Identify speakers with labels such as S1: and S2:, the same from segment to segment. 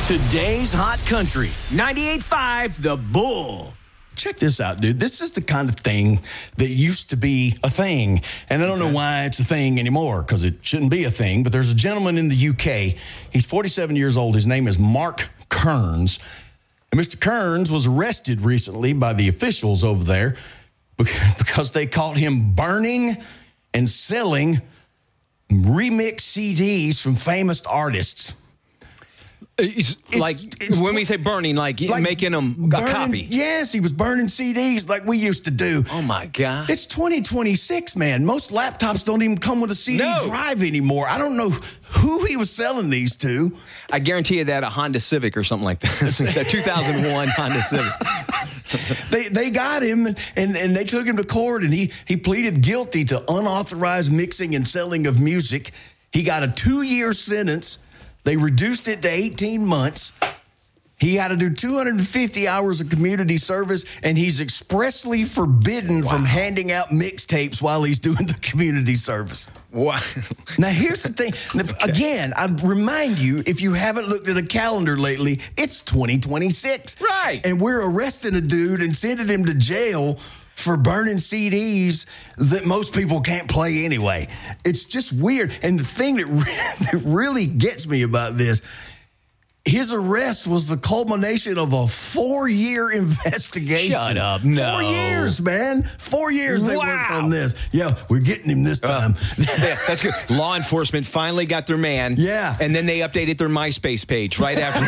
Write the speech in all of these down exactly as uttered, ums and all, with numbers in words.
S1: Today's Hot Country, ninety-eight point five The Bull. Check this out, dude. This is the kind of thing that used to be a thing. And I don't know why it's a thing anymore, because it shouldn't be a thing. But there's a gentleman in the U K. He's forty-seven years old. His name is Mark Kearns. And Mister Kearns was arrested recently by the officials over there because they caught him burning and selling remix C Ds from famous artists.
S2: It's, it's like it's when we say burning, like, like making them a
S1: burning,
S2: copy.
S1: Yes, he was burning C Ds like we used to do.
S2: Oh my God!
S1: It's twenty twenty-six, man. Most laptops don't even come with a C D
S2: no. drive
S1: anymore. I don't know who he was selling these to.
S2: I guarantee you that a Honda Civic or something like that. That two thousand one Honda Civic.
S1: They they got him and, and, and they took him to court, and he he pleaded guilty to unauthorized mixing and selling of music. He got a two-year sentence. They reduced it to eighteen months. He had to do two hundred fifty hours of community service, and he's expressly forbidden wow. from handing out mixtapes while he's doing the community service.
S2: Wow.
S1: Now, here's the thing. Okay. Again, I'd remind you, if you haven't looked at a calendar lately, it's twenty twenty-six.
S2: Right.
S1: And we're arresting a dude and sending him to jail for burning C Ds that most people can't play anyway. It's just weird. And the thing that, re- that really gets me about this, his arrest was the culmination of a four-year investigation.
S2: Shut up. No.
S1: Four years, man. Four years they
S2: wow.
S1: worked on this. Yeah, we're getting him this time.
S2: Uh, yeah, that's good. Law enforcement finally got their man.
S1: Yeah.
S2: And then they updated their MySpace page right after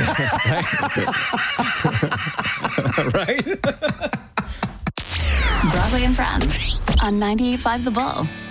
S2: that. Right?
S3: Broadway and Friends on ninety-eight point five The Bull.